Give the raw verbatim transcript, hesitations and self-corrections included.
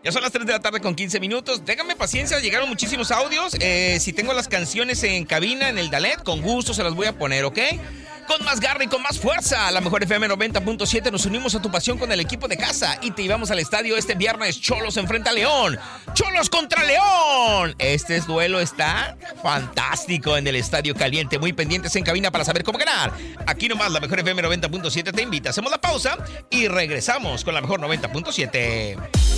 Ya son las tres de la tarde con quince minutos. Déjame paciencia, llegaron muchísimos audios. Eh, si tengo las canciones en cabina, en el Dalet, con gusto se las voy a poner, ¿ok? Con más garra y con más fuerza, la mejor F M noventa punto siete, nos unimos a tu pasión con el equipo de casa y te llevamos al estadio este viernes. Cholos enfrenta a León. ¡Cholos contra León! Este duelo está fantástico en el Estadio Caliente. Muy pendientes en cabina para saber cómo ganar. Aquí nomás la mejor F M noventa punto siete te invita. Hacemos la pausa y regresamos con la mejor noventa punto siete.